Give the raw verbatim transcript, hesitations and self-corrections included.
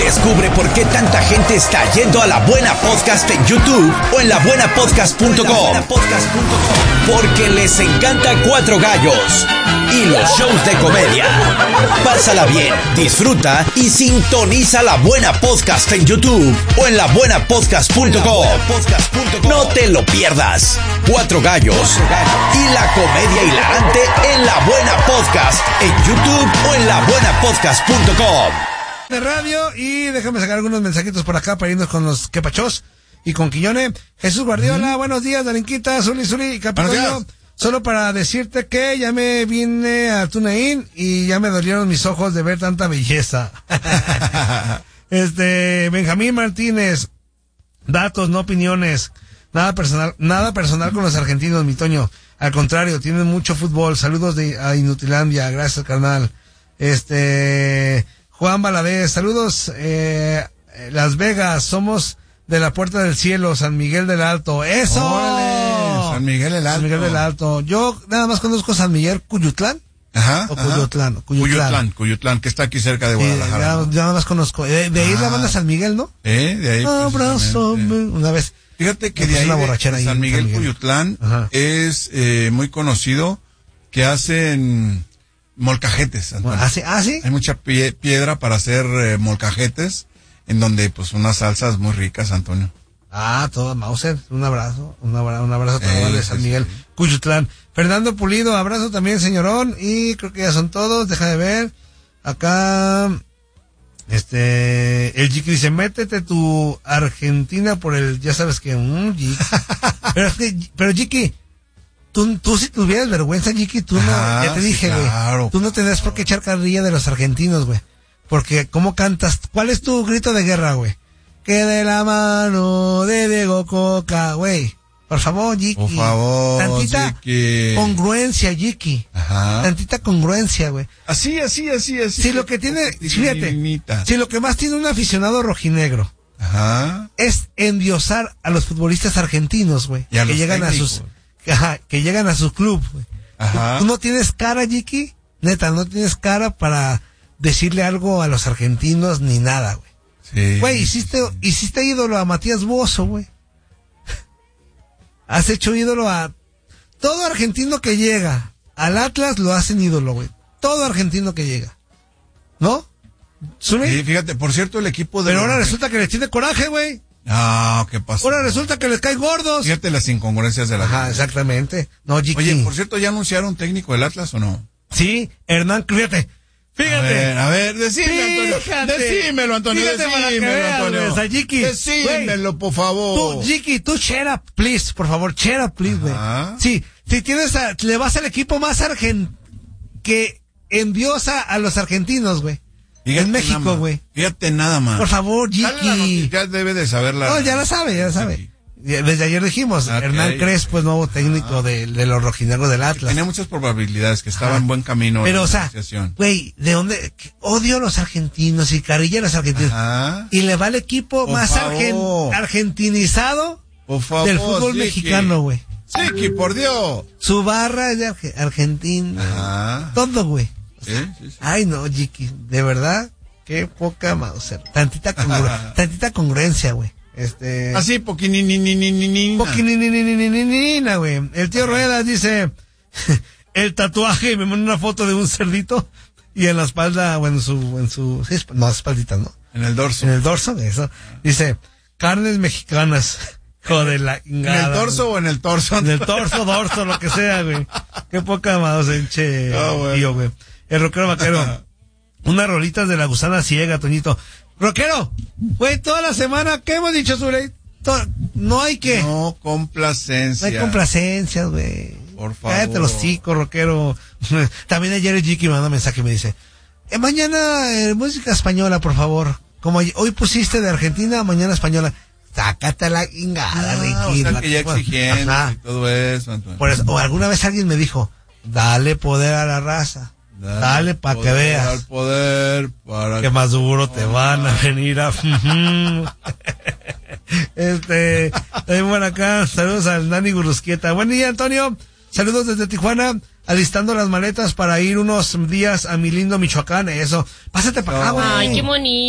Descubre por qué tanta gente está yendo a La Buena Podcast en YouTube o en la buena podcast punto com. Porque les encanta Cuatro Gallos y los shows de comedia. Pásala bien, disfruta y sintoniza La Buena Podcast en YouTube o en la buena podcast punto com. No te lo pierdas. Cuatro Gallos y la comedia hilarante en La Buena Podcast en YouTube o en la buena podcast punto com. De radio, y déjame sacar algunos mensajitos por acá para irnos con los quepachos y con Quiñone. Jesús Guardiola, mm. buenos días, Darinquita, Zuli, Zuli, Capitolio. Solo para decirte que ya me vine a TuneIn y ya me dolieron mis ojos de ver tanta belleza. este, Benjamín Martínez, datos, no opiniones. Nada personal, nada personal con los argentinos, mi Toño. Al contrario, tienen mucho fútbol. Saludos de a Inutilandia, gracias, carnal. Este, Juan Valadez, saludos, eh, Las Vegas, somos de la Puerta del Cielo, San Miguel del Alto. ¡Eso! ¡Órale! San Miguel del Alto. San Miguel del Alto. Yo nada más conozco San Miguel Cuyutlán. Ajá. O Cuyutlán. Ajá. Cuyutlán. Cuyutlán, Cuyutlán, que está aquí cerca de Guadalajara. Sí, ya, ya nada más conozco. De, de ahí la banda San Miguel, ¿no? Eh, de ahí. Abrazo, una vez. Fíjate que de ahí, de, de San Miguel, San Miguel. Cuyutlán, ajá, es eh, muy conocido que hacen molcajetes. Bueno, ¿ah, sí? ¿Ah, sí? Hay mucha pie, piedra para hacer eh, molcajetes, en donde pues unas salsas muy ricas, Antonio. Ah, todo, Mauser, un abrazo, un abrazo, un abrazo a todos eh, de San Miguel, sí, sí. Cuyutlán. Fernando Pulido, abrazo también, señorón, y creo que ya son todos, deja de ver. Acá, este, el Jiki dice, métete tu Argentina por el, ya sabes que, mmm, Jiki. pero es que, pero Jiki, tú, tú si tuvieras vergüenza, Jiki, tú no, ah, ya te dije, güey, sí, claro, tú no tendrás por qué echar carrilla de los argentinos, güey. Porque, ¿cómo cantas? ¿Cuál es tu grito de guerra, güey? Que de la mano de Diego Coca, güey. Por favor, Jiki. Por favor, tantita Jiki. Congruencia, Jiki. Ajá. Tantita congruencia, güey. Así, así, así, así. Si lo que tiene, fíjate, si lo que más tiene un aficionado rojinegro, ajá, es endiosar a los futbolistas argentinos, güey. Que llegan técnicos. a sus, ajá, que llegan a su club, güey. Ajá. ¿Tú no tienes cara, Jiki? Neta, no tienes cara para decirle algo a los argentinos ni nada, güey. Sí. Güey, hiciste, sí. hiciste ídolo a Matías Bozo, güey. Has hecho ídolo a todo argentino que llega al Atlas, lo hacen ídolo, güey. Todo argentino que llega. ¿No? ¿Sube? Sí, fíjate, por cierto, el equipo de... Pero ahora resulta que les tiene coraje, güey. Ah, ¿qué pasa? Ahora resulta que les cae gordos. Fíjate las incongruencias de la... Ajá, exactamente. No, Jiki. Oye, por cierto, ¿ya anunciaron técnico del Atlas o no? Sí, Hernán, fíjate. Fíjate. A ver, a ver, decime, Antonio. Fíjate. Decímelo, Antonio. Fíjate decímelo, Antonio. Wey, Jiki. Decímelo, wey, por favor. Tú, Jiki, tú shut up, please. Por favor, shut up, please, güey. Sí, si tienes a, le vas al equipo más argentino que endiosa a los argentinos, güey. En México, güey. Fíjate nada más. Por favor, Jiki. Ya debe de saberla. No, ya la sabe, ya la sabe. Sí. Desde ayer dijimos, okay. Hernán Crespo es nuevo técnico ah. de, de los rojinegros del Atlas. Tenía muchas probabilidades, que estaba ah. en buen camino. Pero, o sea, güey, ¿de dónde? Odio a los argentinos y carrilla a los argentinos. Ajá. Y le va el equipo Por más argen, argentinizado Por favor, del fútbol sí, mexicano, güey. Sí, que por Dios. Su barra es de Arge- Argentina. Ajá. Todo, güey. O sea, sí, sí, sí. Ay, no, Jiki, de verdad, qué poca más. O sea, tantita, congru- tantita congruencia, güey. Este. Así, poquininininininina. Poquininininininina, güey. El tío Ruedas dice, el tatuaje, me manda una foto de un cerdito y en la espalda, bueno, en su, en su, sí, no, espaldita, ¿no? En el dorso. En el dorso, de eso. Dice, carnes mexicanas. Joder, la ingada, ¿En el dorso güey. o en el torso? En el torso, dorso, lo que sea, güey. Qué poca más, enche, oh, bueno. tío, güey. El rockero vaquero. Unas rolitas de la gusana ciega, Toñito. Rockero, güey, toda la semana, ¿qué hemos dicho, Zuley? No hay que... No complacencia. No hay complacencias, güey. Por favor. Cállate los hocicos, rockero. También ayer el Jiki me manda un mensaje y me dice, eh, mañana eh, música española, por favor. Como hoy pusiste de Argentina, mañana española. Sácate la ingada, ah, Ricky. O sea, que ya exigiendo y todo eso, Antonio. Por eso. O alguna vez alguien me dijo, dale poder a la raza. Dale, Dale para que veas. Al poder para que más duro te van a venir a... este, también por acá, saludos al Nani Gurusquieta. Buen día, Antonio. Saludos desde Tijuana, alistando las maletas para ir unos días a mi lindo Michoacán. Eso. Pásate para acá, güey. Ay, qué bonito.